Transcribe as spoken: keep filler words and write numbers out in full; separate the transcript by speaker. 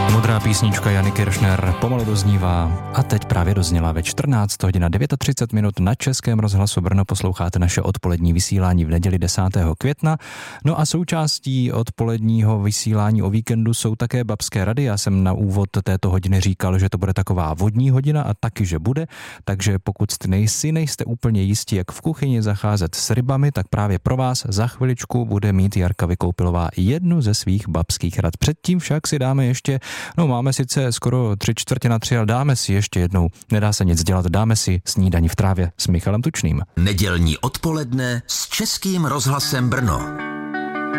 Speaker 1: Modrá písnička Jany Kiršner pomalu doznívá a teď právě dozněla ve čtrnáct hodin třicet devět minut na Českém rozhlasu Brno. Posloucháte naše odpolední vysílání v neděli desátého května. No a součástí odpoledního vysílání o víkendu jsou také babské rady. Já jsem na úvod této hodiny říkal, že to bude taková vodní hodina a taky, že bude. Takže pokud jste nejsi, nejste úplně jistí, jak v kuchyni zacházet s rybami, tak právě pro vás za chviličku bude mít Jarka Vykoupilová jednu ze svých babských rad. Předtím však si dáme ještě No máme sice skoro tři čtvrtě na tři, ale dáme si ještě jednou, nedá se nic dělat, dáme si snídani v trávě s Michalem Tučným.
Speaker 2: Nedělní odpoledne s Českým rozhlasem Brno.